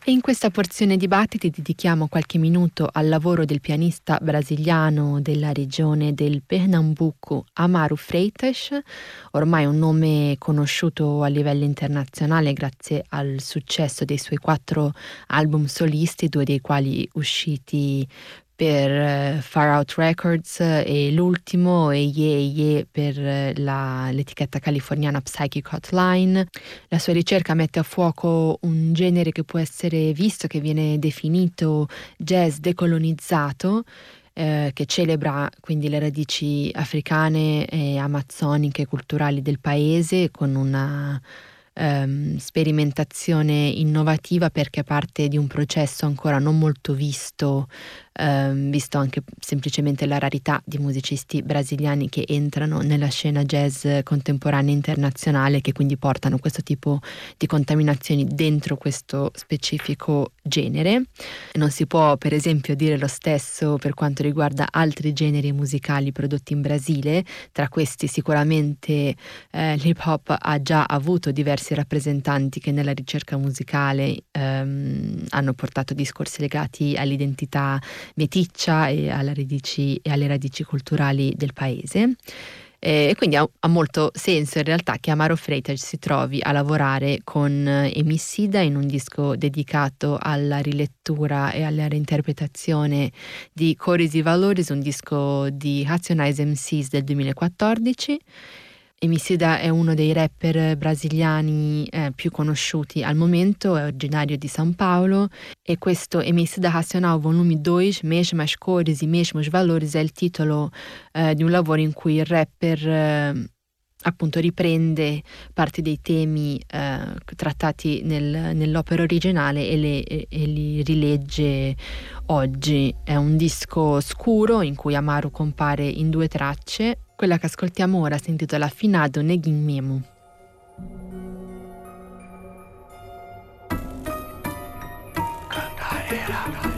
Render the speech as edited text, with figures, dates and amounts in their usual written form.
E in questa porzione di Battiti dedichiamo qualche minuto al lavoro del pianista brasiliano della regione del Pernambuco, Amaro Freitas, ormai un nome conosciuto a livello internazionale grazie al successo dei suoi 4 album solisti, 2 dei quali usciti per Far Out Records e l'ultimo è Yeah Yeah per l'etichetta californiana Psychic Hotline. La sua ricerca mette a fuoco un genere che può essere visto, che viene definito jazz decolonizzato, che celebra quindi le radici africane e amazzoniche culturali del paese con una sperimentazione innovativa perché parte di un processo ancora non molto visto, visto anche semplicemente la rarità di musicisti brasiliani che entrano nella scena jazz contemporanea internazionale, che quindi portano questo tipo di contaminazioni dentro questo specifico genere. Non si può per esempio dire lo stesso per quanto riguarda altri generi musicali prodotti in Brasile, tra questi sicuramente l'hip hop ha già avuto diversi rappresentanti che nella ricerca musicale hanno portato discorsi legati all'identità meticcia e alle radici culturali del paese. E quindi ha molto senso in realtà che Amaro Freitas si trovi a lavorare con Emicida in un disco dedicato alla rilettura e alla reinterpretazione di Cores e Valores, un disco di Racionais MCs del 2014. Emicida è uno dei rapper brasiliani più conosciuti al momento, è originario di São Paulo e questo Emicida Racional Volume 2, Mesmas Cores e Mesmos Valores, è il titolo di un lavoro in cui il rapper appunto riprende parte dei temi trattati nell'opera originale e li rilegge oggi. È un disco scuro in cui Amaro compare in 2 tracce. Quella che ascoltiamo ora si intitola Finado Neguin Memo. Cantarera.